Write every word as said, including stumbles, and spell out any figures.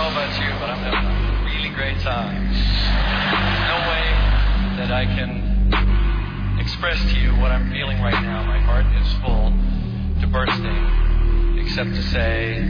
know about you, but I'm having a really great time. No way that I can express to you what I'm feeling right now. My heart is full to bursting, except to say...